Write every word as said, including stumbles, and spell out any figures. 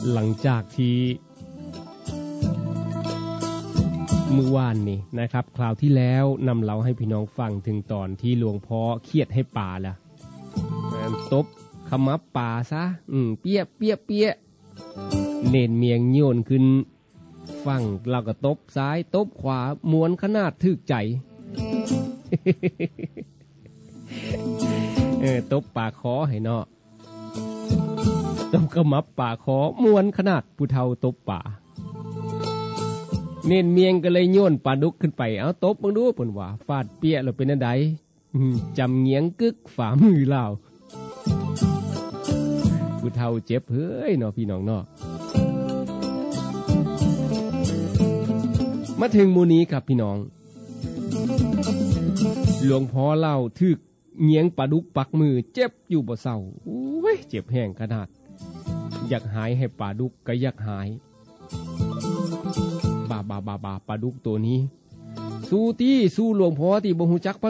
หลังจากที่มื้อวานนี่นะครับคราวที่แล้วนำเล่าให้พี่น้องฟังถึงตอนที่หลวงพ่อเครียดให้ป่าล่ะตบขมับป่าซะอืมเปี้ยเปี้ยเปี้ยเน่นเมียงโยนขึ้นฟังเราก็ตบซ้ายตบขวาม้วนขนาดถึกใจ เออตบป่าคอให้เนาะตบขมับป่าคอม้วนขนาดผู้เฒ่าตบป่าเน่นเมียงก็เลยโยนปลาดุกขึ้นไปเอาตบมึงดูเพิ่นว่าฟาดเปี้ยแล้วเป็นอันใดจำเงียงกึกฝ่ามือลาวผู้เฒ่าเจ็บเฮ้ยเนาะพี่น้องเนาะมาถึงมื้อนี้ครับพี่น้องหลวงพ่อเล่าถึกเงียงปลาดุกปักมือเจ็บอยู่บ่เศร้าโอ้ยเจ็บแห้งขนาดอยากหายให้ปลาดุกก็อยากหายบาบาบาบาปลาดุกตัวนี้สู้ตี้สู้หลวงพ่อที่บ่ฮู้จัก